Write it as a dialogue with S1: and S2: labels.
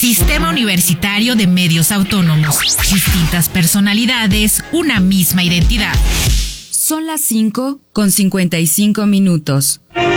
S1: Sistema Universitario de Medios Autónomos. Distintas personalidades, una misma identidad.
S2: Son las 5:55.